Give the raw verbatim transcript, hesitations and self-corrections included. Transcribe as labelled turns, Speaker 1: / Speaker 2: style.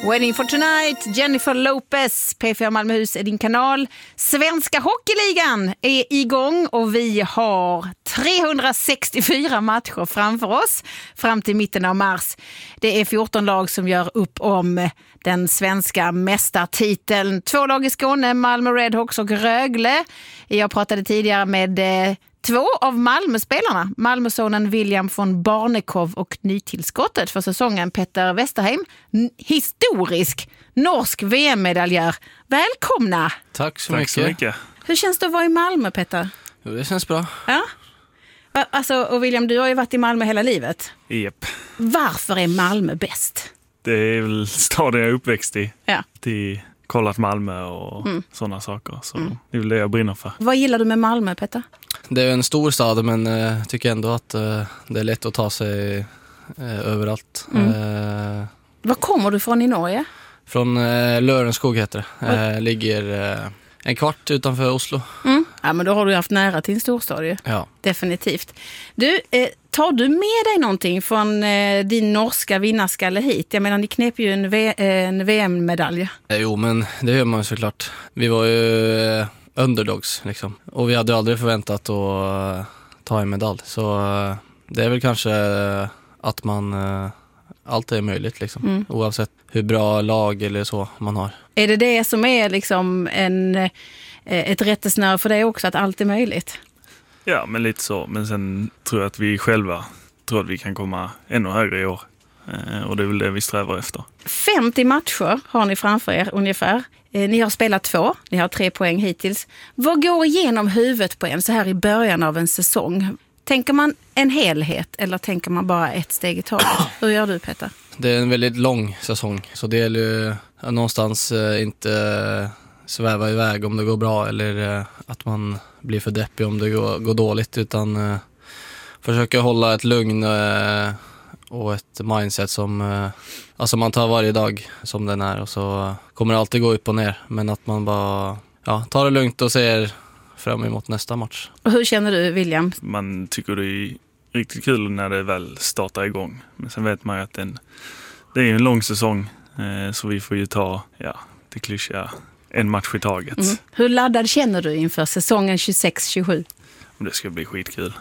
Speaker 1: Waiting for tonight, Jennifer Lopez, P fyra Malmöhus är din kanal. Svenska hockeyligan är igång och vi har trehundrasextiofyra matcher framför oss fram till mitten av mars. Det är fjorton lag som gör upp om den svenska mästartiteln. Två lag i Skåne, Malmö Redhawks och Rögle. Jag pratade tidigare med eh, två av Malmö-spelarna. Malmösonen William von Barnekow och nytillskottet för säsongen Petter Westerheim. N- historisk norsk V M-medaljör. Välkomna!
Speaker 2: Tack så,
Speaker 3: Tack
Speaker 2: mycket.
Speaker 3: så mycket.
Speaker 1: Hur känns det att vara i Malmö, Petter?
Speaker 2: Jo, det känns bra.
Speaker 1: Ja. Alltså, och William, du har ju varit i Malmö hela livet.
Speaker 3: Yep.
Speaker 1: Varför är Malmö bäst?
Speaker 3: Det är väl staden jag är uppväxt i.
Speaker 1: Ja.
Speaker 3: Det kollat Malmö och mm. sådana saker. Så mm. det är väl det jag brinner för.
Speaker 1: Vad gillar du med Malmö, Petter?
Speaker 2: Det är en stor stad, men jag eh, tycker ändå att eh, det är lätt att ta sig eh, överallt.
Speaker 1: Mm.
Speaker 2: Eh,
Speaker 1: Var kommer du från i Norge?
Speaker 2: från eh, Lörenskog heter det. Eh, ligger eh, en kvart utanför Oslo.
Speaker 1: Mm. Ja, men då har du haft nära till en storstad ju.
Speaker 2: Ja.
Speaker 1: Definitivt. Du, eh, tar du med dig någonting från eh, din norska vinnarskalle hit? Jag menar, ni knep ju en, v- en V M-medalj.
Speaker 2: Eh, jo, men det gör man ju såklart. Vi var ju eh, underdogs liksom. Och vi hade aldrig förväntat att uh, ta en medalj. Så uh, det är väl kanske uh, att man... Uh, allt är möjligt liksom. Mm. Oavsett hur bra lag eller så man har.
Speaker 1: Är det det som är liksom en, eh, ett rättesnöre för dig också, att allt är möjligt?
Speaker 3: Ja, men lite så. Men sen tror jag att vi själva tror att vi kan komma ännu högre i år. Eh, och det är väl det vi strävar efter.
Speaker 1: femtio matcher har ni framför er ungefär. Eh, ni har spelat två, ni har tre poäng hittills. Vad går igenom huvudet på en så här i början av en säsong? Tänker man en helhet eller tänker man bara ett steg i taget? Hur gör du, Petter?
Speaker 2: Det är en väldigt lång säsong, så det gäller ju att någonstans eh, inte eh, sväva iväg om det går bra eller eh, att man blir för deppig om det går, går dåligt, utan eh, försöka hålla ett lugn eh, och ett mindset som eh, alltså man tar varje dag som den är, och så kommer det alltid gå upp och ner, men att man bara ja, tar det lugnt och ser fram emot nästa match.
Speaker 1: Och hur känner du, William?
Speaker 3: Man tycker det är riktigt kul när det väl startar igång. Men sen vet man ju att den, det är en lång säsong. Eh, så vi får ju ta, ja, det klyschiga, en match i taget.
Speaker 1: Mm. Hur laddad känner du inför säsongen tjugosex tjugosju?
Speaker 3: Det ska bli skitkul.